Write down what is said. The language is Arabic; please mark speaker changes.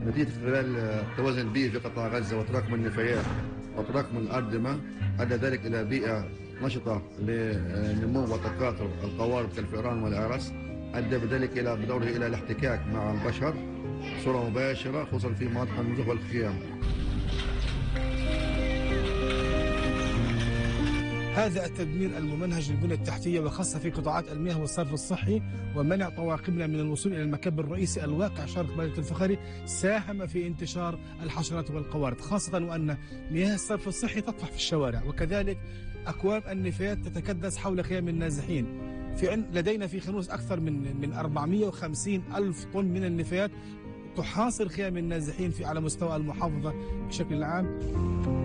Speaker 1: نتيجة خلال التوازن البيئي في قطاع غزة وتراكم النفايات وتراكم الأردمة أدى ذلك إلى بيئة نشطة لنمو وتكاثر القوارض كالفئران والأرس، أدى بذلك بدوره إلى الاحتكاك مع البشر بصورة مباشرة خصوصا في مناطق النزوح والخيام.
Speaker 2: هذا التدمير الممنهج للبنى التحتية وخاصة في قطاعات المياه والصرف الصحي ومنع طواقمنا من الوصول إلى المكب الرئيسي الواقع شرق بلدة الفخري ساهم في انتشار الحشرات والقوارض، خاصة وأن مياه الصرف الصحي تطفح في الشوارع، وكذلك أكوام النفايات تتكدس حول خيام النازحين. لدينا في خنوس أكثر من 450 ألف طن من النفايات تحاصر خيام النازحين على مستوى المحافظة بشكل عام.